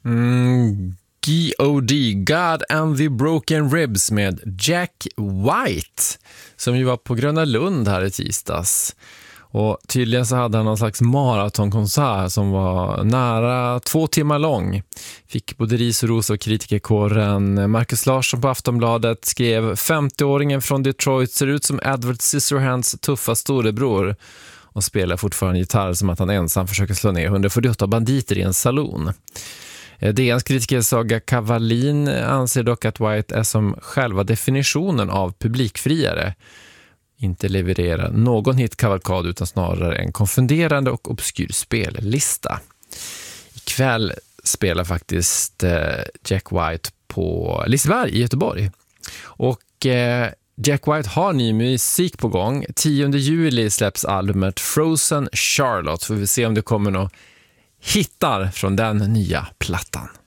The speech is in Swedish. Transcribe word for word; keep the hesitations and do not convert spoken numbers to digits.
Mm, G O D, God and the Broken Ribs med Jack White, som ju var på Gröna Lund här i tisdags. Och tydligen så hade han någon slags maratonkonsert som var nära två timmar lång. Fick både ris och ros av kritikerkåren. Marcus Larsson på Aftonbladet skrev: femtioåringen från Detroit ser ut som Edward Scissorhands tuffa storebror och spelar fortfarande gitarr som att han ensam försöker slå ner hundrafyrtioåtta banditer i en salon. D N:s kritiker Saga Kavalin anser dock att White är som själva definitionen av publikfriare. Inte levererar någon hitkavalkad utan snarare en konfunderande och obskyr spellista. Ikväll spelar faktiskt Jack White på Liseberg i Göteborg. Och Jack White har ny musik på gång. tionde juli släpps albumet Frozen Charlotte. Så vi får se om det kommer några hittar från den nya plattan.